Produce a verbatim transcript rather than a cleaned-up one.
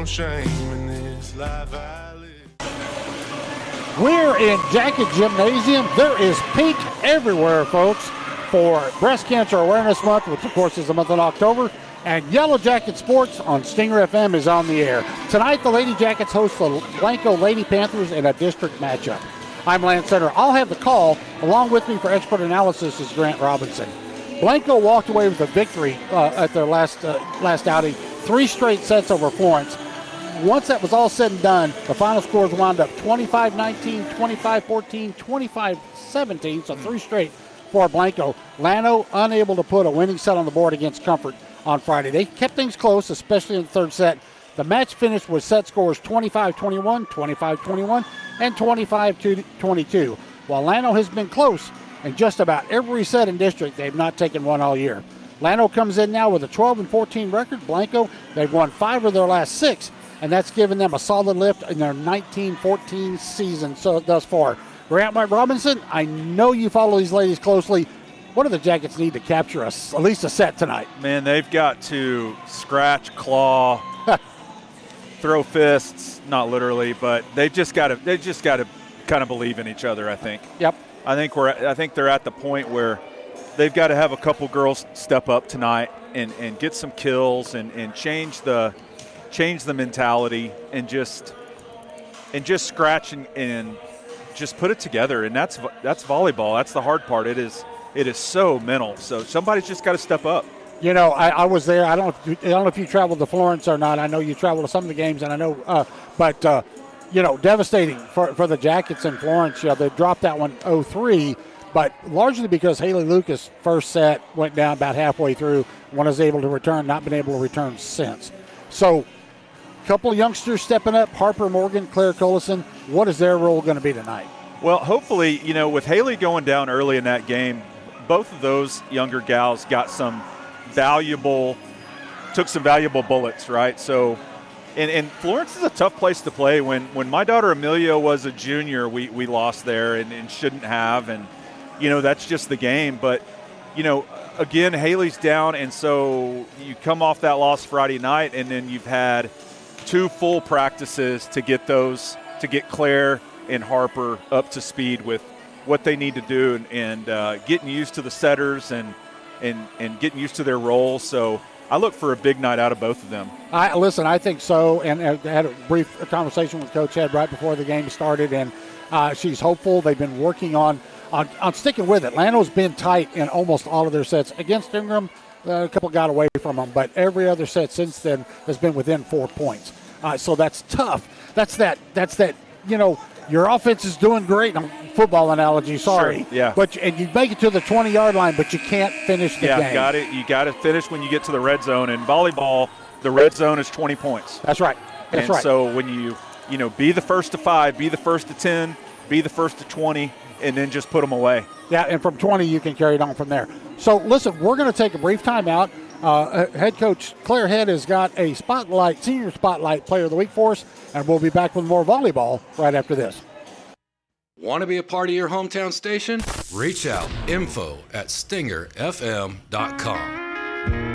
no shame in this life I live. We're in Jacket Gymnasium. There is pink everywhere, folks, for Breast Cancer Awareness Month, which, of course, is the month of October. And Yellow Jacket Sports on Stinger F M is on the air. Tonight, the Lady Jackets host the Blanco Lady Panthers in a district matchup. I'm Lance Center. I'll have the call. Along with me for expert analysis is Grant Robinson. Blanco walked away with a victory uh, at their last uh, last outing, three straight sets over Florence. Once that was all said and done, the final scores wound up twenty-five nineteen, twenty-five fourteen, twenty-five seventeen, so three straight for Blanco. Llano unable to put a winning set on the board against Comfort on Friday. They kept things close, especially in the third set. The match finished with set scores twenty-five twenty-one, twenty-five twenty-one, and twenty-five twenty-two. While Llano has been close in just about every set in district, they've not taken one all year. Llano comes in now with a twelve and fourteen record. Blanco, they've won five of their last six, and that's given them a solid lift in their nineteen fourteen season so thus far. Grant Robinson, I know you follow these ladies closely. What do the Jackets need to capture us at least a set tonight? Man, they've got to scratch, claw, throw fists, not literally, but they've just got to they just got to kind of believe in each other, I think. Yep. I think we're I think they're at the point where they've got to have a couple girls step up tonight and, and get some kills and, and change the change the mentality and just and just scratch and, and just put it together. And that's that's volleyball. That's the hard part. It is it is so mental. So somebody's just got to step up. You know, I, I was there. I don't I don't know if you traveled to Florence or not. I know you traveled to some of the games, and I know, uh, but uh, you know, devastating for, for the Jackets in Florence. You know, they dropped that one oh three, but largely because Haley Lucas' first set went down about halfway through. One is able to return, not been able to return since. So, a couple of youngsters stepping up. Harper Morgan, Claire Collison. What is their role going to be tonight? Well, hopefully, you know, with Haley going down early in that game, both of those younger gals got some valuable, took some valuable bullets, right? So, and, and Florence is a tough place to play. When when my daughter Amelia was a junior, we, we lost there and, and shouldn't have. And, you know, that's just the game. But, you know, again, Haley's down, and so you come off that loss Friday night, and then you've had two full practices to get those, to get Claire and Harper up to speed with what they need to do and, and uh, getting used to the setters and, and, and getting used to their roles. So I look for a big night out of both of them. I Listen, I think so, and I had a brief conversation with Coach Head right before the game started, and uh, she's hopeful. They've been working on, on, on sticking with it. Llano's been tight in almost all of their sets. Against Ingram, uh, a couple got away from them, but every other set since then has been within four points. Uh, so that's tough. That's that, that's that, you know, your offense is doing great. Football analogy, sorry. Sure, yeah. But and you make it to the twenty-yard line, but you can't finish the yeah, game. Yeah, got it. You got to finish when you get to the red zone. And volleyball, the red zone is twenty points. That's right. That's and right. So when you, you know, be the first to five, be the first to ten, be the first to twenty, and then just put them away. Yeah, and from twenty, you can carry it on from there. So, listen, we're going to take a brief timeout. Uh, head coach Claire Head has got a spotlight, senior spotlight player of the week for us, and we'll be back with more volleyball right after this. Want to be a part of your hometown station? Reach out. Info at stinger f m dot com.